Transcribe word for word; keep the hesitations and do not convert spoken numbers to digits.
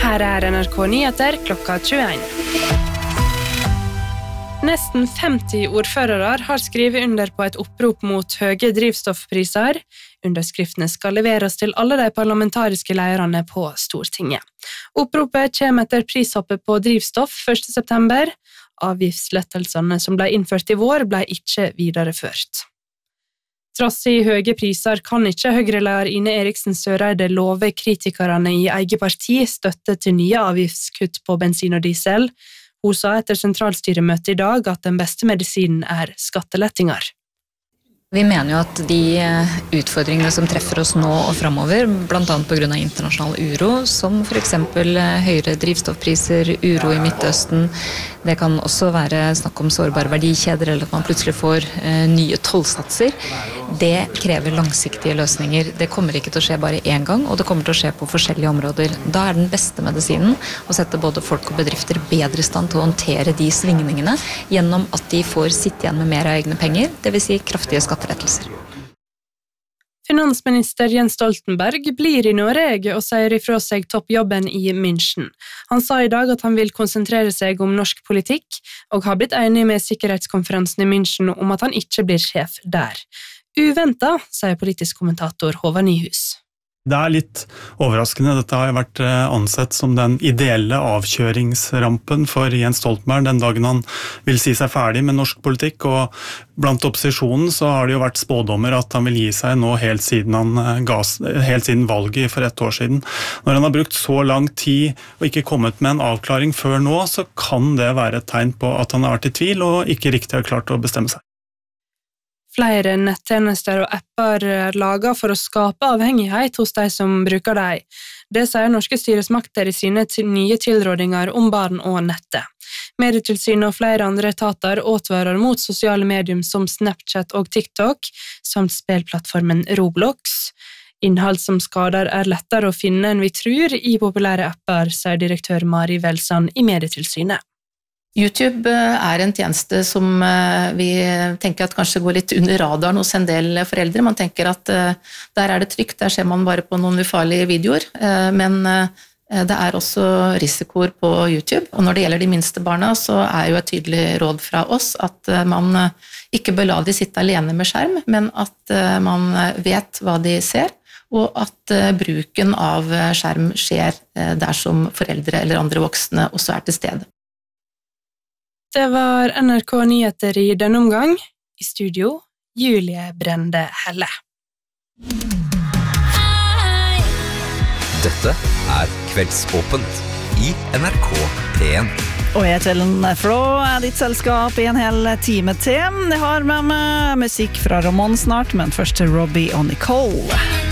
Her er N R K Nyheter klokka tjueen. Nesten femti ordførere har skrevet under på et opprop mot høye drivstoffpriser. Underskriftene skal leveres til alle de parlamentariske lederne på Stortinget. Oppropet kommer etter prishoppet på drivstoff første september. Avgiftslettelsene som ble innført i vår ble ikke videreført. Trass i høye priser kan ikke Høyre-leder Ine Eriksen Søreide love kritikerne i eget parti støtte til nye avgiftskutt på bensin og diesel. Hun sa etter sentralstyremøtet i dag at den beste medisinen er skattelettinger. Vi mener jo at de utfordringene som treffer oss nå og fremover, blant annet på grunn av internasjonal uro, som for eksempel høyere drivstoffpriser, uro i Midtøsten, det kan også være snakk om sårbare verdikjeder eller at man plutselig får eh, nye tollsatser. Det krever langsiktige løsninger. Det kommer ikke til å skje bare én gang, og det kommer til å skje på forskjellige områder. Da er den beste medisinen å sette både folk og bedrifter bedre i stand til å håndtere de svingningene gjennom at de får sitte igjen med mer av egne penger, det vil si kraftige skatterettelser. Finansminister Jens Stoltenberg blir i Norge og sier ifra seg toppjobben i München. Han sa i dag at han vil konsentrere seg om norsk politikk, og har blitt enig med sikkerhetskonferansen i München om at han ikke blir sjef der. Uventet, sier politisk kommentator Håvard Nyhus. Det er litt overraskende. Dette har vært ansett som den ideelle avkjøringsrampen for Jens Stoltenberg den dagen han vil si seg ferdig med norsk politikk, og blant opposisjonen så har det jo vært spådommer at han vil gi seg nå helt siden, han ga, helt siden valget for ett år siden. Når han har brukt så lang tid og ikke kommet med en avklaring før nå, så kan det være et tegn på at han har vært i tvil og ikke riktig har klart å bestemme seg. Flere nettjenester og apper er laget for å skape avhengighet hos de som bruker dem. Det sier norske styresmakter i sine nye tilrådinger om barn og nettet. Medietilsynet og flere andre etater advarer mot sosiale medier som Snapchat og TikTok, samt spillplattformen Roblox. Innhold som skader er lettere å finne enn vi tror i populære apper, sier direktør Mari Velsand i Medietilsynet. YouTube er en tjeneste som vi tenker at kanskje går litt under radaren hos en del foreldre. Man tenker at der er det trygt, der ser man bare på noen ufarlige videoer, men det er også risikoer på YouTube. Og når det gjelder de minste barna, så er jo et tydelig råd fra oss at man ikke bør la de sitte alene med skjerm, men at man vet hva de ser, og at bruken av skjerm skjer der som foreldre eller andre voksne også er til stede. Det var N R K Nyheter i denne omgang. I studio, Julie Brende Helle. Dette er Kveldsåpent i N R K P en. Og jeg heter Ellen Flå, er ditt selskap i en hel time til. Jeg har med meg musikk fra Ramón snart, men først til Robbie og Nicole.